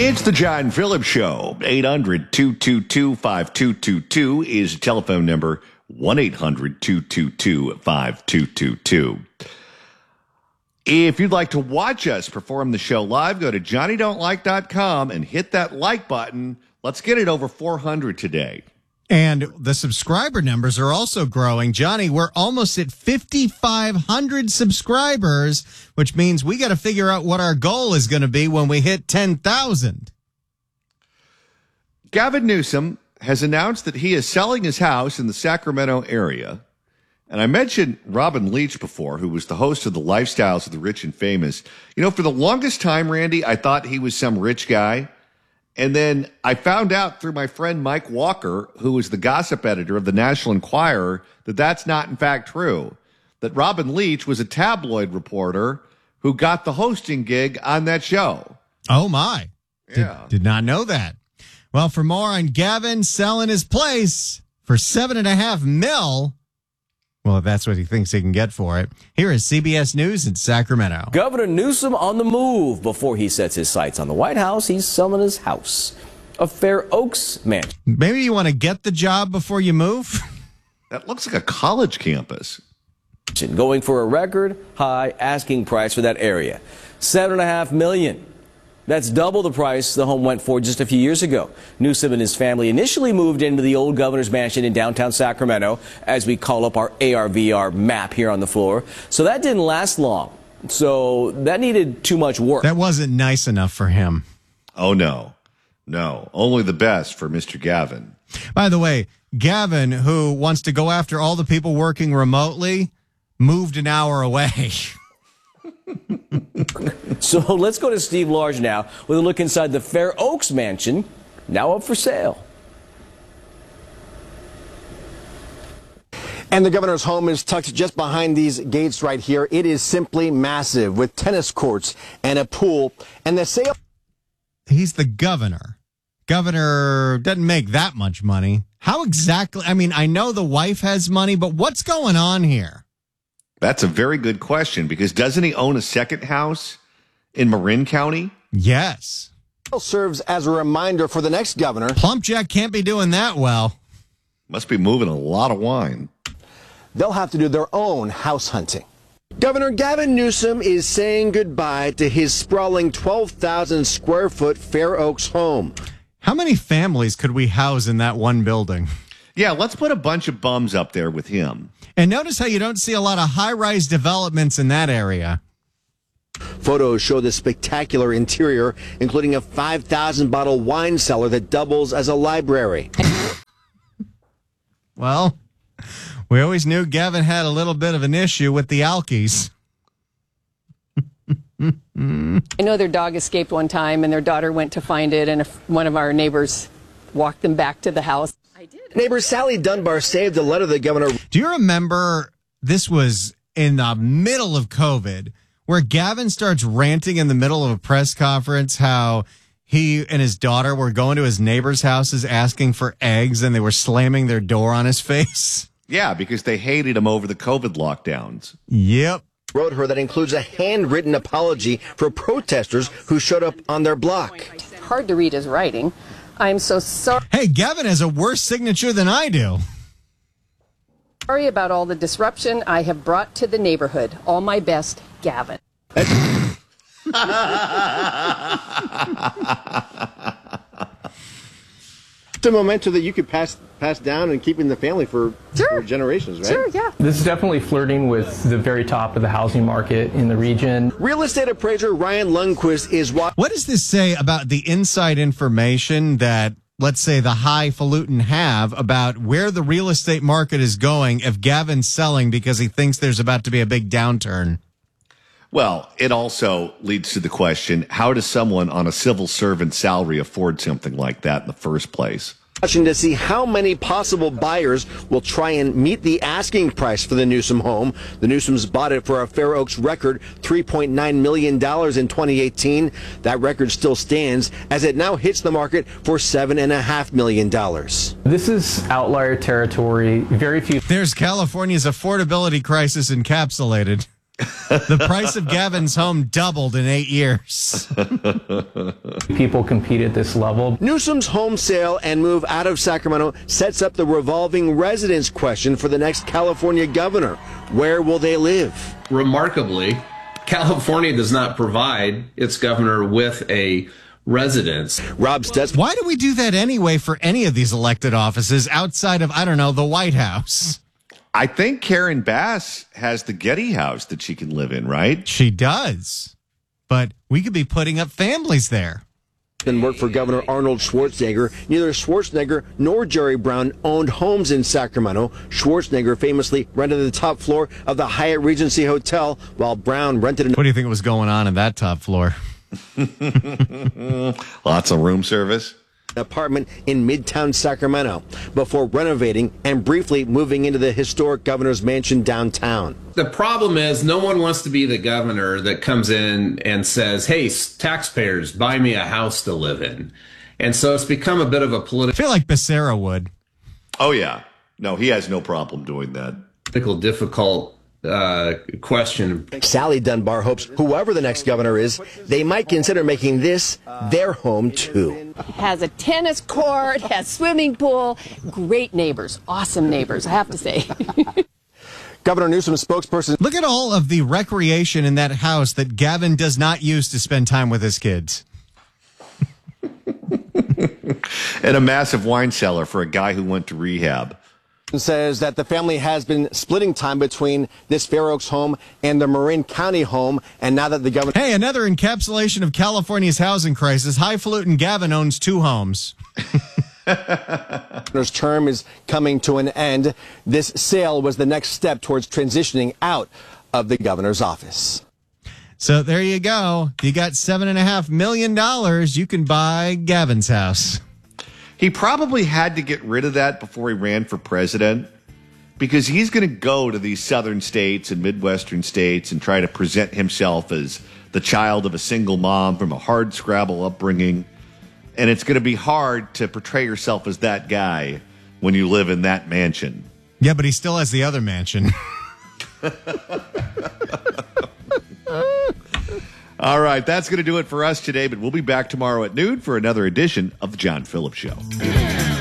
It's the John Phillips Show. 800-222-5222 is the telephone number. 1-800-222-5222. If you'd like to watch us perform the show live, go to johnnydon'tlike.com and hit that like button. Let's get it over 400 today. And the subscriber numbers are also growing. Johnny, we're almost at 5,500 subscribers, which means we got to figure out what our goal is going to be when we hit 10,000. Gavin Newsom has announced that he is selling his house in the Sacramento area. And I mentioned Robin Leach before, who was the host of the Lifestyles of the Rich and Famous. You know, for the longest time, Randy, I thought he was some rich guy. And then I found out through my friend Mike Walker, who was the gossip editor of the National Enquirer, that that's not in fact true. That Robin Leach was a tabloid reporter who got the hosting gig on that show. Oh, my. Yeah. Did not know that. Well, for more on Gavin selling his place for $7.5 million, well, if that's what he thinks he can get for it, here is CBS News in Sacramento. Governor Newsom on the move. Before he sets his sights on the White House, he's selling his house, a Fair Oaks mansion. Maybe you want to get the job before you move? That looks like a college campus. Going for a record high asking price for that area, $7.5 million. That's double the price the home went for just a few years ago. Newsom and his family initially moved into the old governor's mansion in downtown Sacramento, as we call up our AR/VR map here on the floor. So that didn't last long. So that needed too much work. That wasn't nice enough for him. Oh, no. No. Only the best for Mr. Gavin. By the way, Gavin, who wants to go after all the people working remotely, moved an hour away. So let's go to Steve Large now with a look inside the Fair Oaks mansion, now up for sale. And the governor's home is tucked just behind these gates right here. It is simply massive with tennis courts and a pool. And the sale. He's the governor. Governor doesn't make that much money. How exactly? I mean, I know the wife has money, but what's going on here? That's a very good question, because doesn't he own a second house in Marin County? Yes. Serves as a reminder for the next governor. Plumpjack can't be doing that well. Must be moving a lot of wine. They'll have to do their own house hunting. Governor Gavin Newsom is saying goodbye to his sprawling 12,000 square foot Fair Oaks home. How many families could we house in that one building? Yeah, let's put a bunch of bums up there with him. And notice how you don't see a lot of high-rise developments in that area. Photos show the spectacular interior, including a 5,000-bottle wine cellar that doubles as a library. Well, we always knew Gavin had a little bit of an issue with the Alkies. I know their dog escaped one time, and their daughter went to find it, and one of our neighbors walked them back to the house. I did. Neighbor Sally Dunbar saved a letter the governor. Do you remember this was in the middle of COVID, where Gavin starts ranting in the middle of a press conference how he and his daughter were going to his neighbor's houses asking for eggs, and they were slamming their door on his face? Yeah, because they hated him over the COVID lockdowns. Yep. Wrote her that includes a handwritten apology for protesters who showed up on their block. Hard to read his writing. I'm so sorry Hey, Gavin has a worse signature than I do. about all the disruption I have brought to the neighborhood. All my best, Gavin. It's a memento that you could pass down and keep in the family for generations, right? Sure, yeah. This is definitely flirting with the very top of the housing market in the region. Real estate appraiser Ryan Lundquist is What does this say about the inside information that, let's say, the highfalutin have about where the real estate market is going if Gavin's selling because he thinks there's about to be a big downturn? Well, it also leads to the question, how does someone on a civil servant salary afford something like that in the first place? watching to see how many possible buyers will try and meet the asking price for the Newsom home. The Newsoms bought it for a Fair Oaks record $3.9 million in 2018. That record still stands as it now hits the market for $7.5 million. This is outlier territory. Very few. There's California's affordability crisis encapsulated. The price of Gavin's home doubled in 8 years. People compete at this level. Newsom's home sale and move out of Sacramento sets up the revolving residence question for the next California governor. Where will they live? Remarkably, California does not provide its governor with a residence. Rob Stutz. Why do we do that anyway for any of these elected offices outside of, I don't know, the White House? I think Karen Bass has the Getty house that she can live in, right? She does. But we could be putting up families there. And worked for Governor Arnold Schwarzenegger. Neither Schwarzenegger nor Jerry Brown owned homes in Sacramento. Schwarzenegger famously rented the top floor of the Hyatt Regency Hotel, while Brown rented What do you think was going on in that top floor? Lots of room service. an apartment in Midtown Sacramento before renovating and briefly moving into the historic governor's mansion downtown. The problem is no one wants to be the governor that comes in and says, hey, taxpayers, buy me a house to live in. And so it's become a bit of a I feel like Becerra would. Oh, yeah. No, he has no problem doing that. difficult question. Sally Dunbar hopes whoever the next governor is, they might consider making this their home too. Has a tennis court, has swimming pool, great neighbors, awesome neighbors, I have to say. Governor Newsom's spokesperson. Look at all of the recreation in that house that Gavin does not use to spend time with his kids. And a massive wine cellar for a guy who went to rehab. Says that the family has been splitting time between this Fair Oaks home and the Marin County home, and now that the governor... Hey, another encapsulation of California's housing crisis. Highfalutin Gavin owns 2 homes. governor's term is coming to an end. This sale was the next step towards transitioning out of the governor's office. So there you go. You got $7.5 million. You can buy Gavin's house. He probably had to get rid of that before he ran for president, because he's going to go to these southern states and Midwestern states and try to present himself as the child of a single mom from a hard scrabble upbringing. And it's going to be hard to portray yourself as that guy when you live in that mansion. Yeah, but he still has the other mansion. All right, that's going to do it for us today, but we'll be back tomorrow at noon for another edition of The John Phillips Show.